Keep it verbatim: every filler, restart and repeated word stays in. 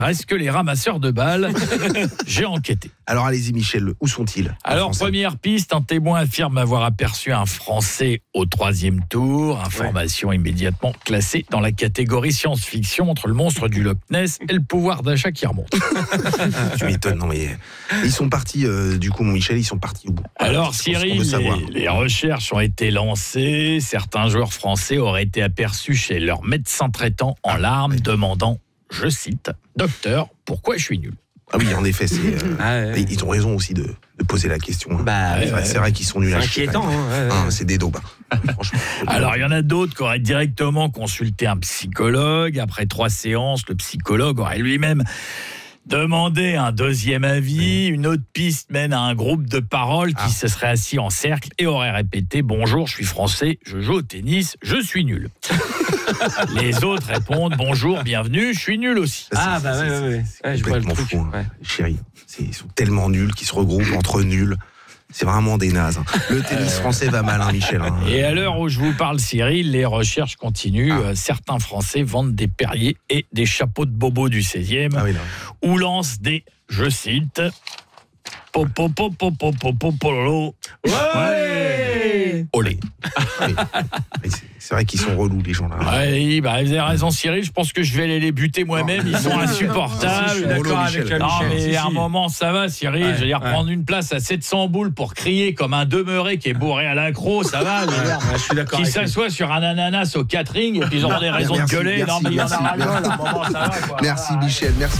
Reste que les ramasseurs de balles. J'ai enquêté. Alors allez-y Michel, où sont-ils? Alors première piste, un témoin affirme avoir aperçu un Français au troisième tour. Information ouais. immédiatement classée dans la catégorie science-fiction entre le monstre du Loch Ness et le pouvoir d'achat qui remonte. Tu m'étonnes, non mais ils sont partis euh, du coup mon Michel, ils sont partis où? Alors Cyril, les, les recherches ont été lancées. Certains joueurs français auraient été aperçus chez leur médecin traitant en larmes, ouais. demandant, je cite, docteur, pourquoi je suis nul? Ah oui, en effet, c'est, euh, ah ouais. ils ont raison aussi de, de poser la question. Bah, c'est, vrai, ouais. c'est vrai qu'ils sont nuls à chier. C'est inquiétant. Hein, ouais, ah, ouais. C'est des daubins. Franchement. Alors, il y en a d'autres qui auraient directement consulté un psychologue. Après trois séances, le psychologue aurait lui-même demandé un deuxième avis. Une autre piste mène à un groupe de paroles qui ah. se serait assis en cercle et aurait répété « Bonjour, je suis français, je joue au tennis, je suis nul ». Les autres répondent « Bonjour, bienvenue, je suis nul aussi ». Ah bah ouais, ouais, ouais. C'est ouais, complètement fou, hein. ouais. Chérie. C'est, ils sont tellement nuls qu'ils se regroupent entre nuls. C'est vraiment des nazes. Hein. Le tennis français va mal, hein, Michel. Hein. Et à l'heure où je vous parle, Cyril, les recherches continuent. Ah. Certains Français vendent des Perrier et des chapeaux de bobo du seizième ah oui, ou lancent des, je cite, popo popo popo popo ouais olé. Oui. C'est, c'est vrai qu'ils sont relous, les gens là. Oui, bah, vous avez raison, Cyril. Je pense que je vais aller les buter moi-même. Ils sont insupportables. Je suis d'accord avec Michel. Non, mais si, à un si. moment, ça va, Cyril. Ouais, je veux dire, ouais. prendre une place à sept cents boules pour crier comme un demeuré qui est bourré à l'accro, ça va. Je veux dire, ouais, je suis d'accord. Qui s'assoit lui. sur un ananas au catering et puis ils auront des raisons merci, de gueuler. Merci, non, mais merci, il y en a un moment, ça va. Quoi. Merci, Michel. Merci.